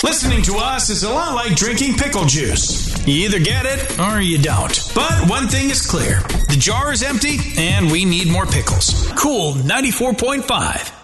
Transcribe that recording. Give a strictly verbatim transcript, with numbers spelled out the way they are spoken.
Listening to us is a lot like drinking pickle juice. You either get it or you don't. But one thing is clear. The jar is empty and we need more pickles. Cool ninety-four point five.